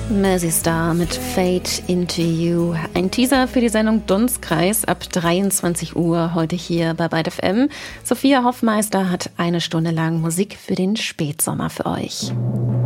Mercy Star mit Fade into You. Ein Teaser für die Sendung Dunstkreis ab 23 Uhr heute hier bei Byte FM. Sophia Hoffmeister hat eine Stunde lang Musik für den Spätsommer für euch.